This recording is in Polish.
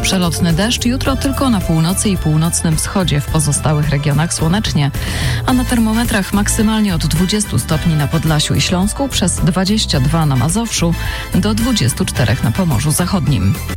przelotny deszcz, jutro tylko na północy i północnym wschodzie, w pozostałych regionach słonecznie, a na termometrach maksymalnie od 20 stopni na Podlasiu i Śląsku, przez 22 na Mazowszu, do 24 na Pomorzu Zachodnim.